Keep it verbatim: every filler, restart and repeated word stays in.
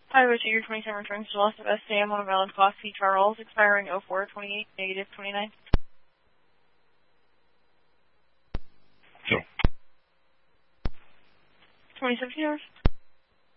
Hi, Richard, your twenty-seven returns to loss of S A M on a valid cost P Charles, expiring oh four twenty-eight, negative twenty-nine. Sure. twenty-seven hours.